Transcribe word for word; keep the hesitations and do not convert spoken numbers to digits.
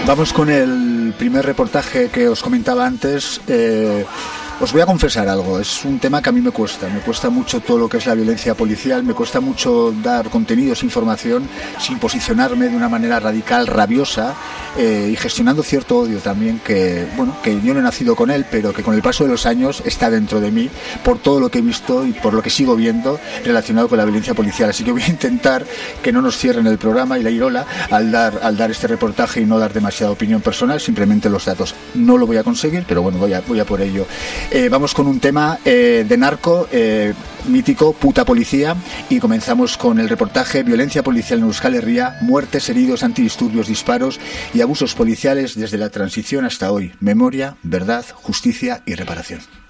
Vamos con el primer reportaje que os comentaba antes. Eh, os voy a confesar algo, es un tema que a mí me cuesta, me cuesta mucho todo lo que es la violencia policial, me cuesta mucho dar contenidos, información, sin posicionarme de una manera radical, rabiosa, eh, y gestionando cierto odio también, que bueno, que yo no he nacido con él, pero que con el paso de los años está dentro de mí, por todo lo que he visto y por lo que sigo viendo relacionado con la violencia policial. Así que voy a intentar que no nos cierren el programa y la irola al dar, al dar este reportaje y no dar demasiada opinión personal, simplemente los datos. No lo voy a conseguir, pero bueno, voy a, voy a por ello. Eh, vamos con un tema eh, de narco, eh, mítico, puta policía, y comenzamos con el reportaje Violencia policial en Euskal Herria, muertes, heridos, antidisturbios, disparos y abusos policiales desde la transición hasta hoy. Memoria, verdad, justicia y reparación.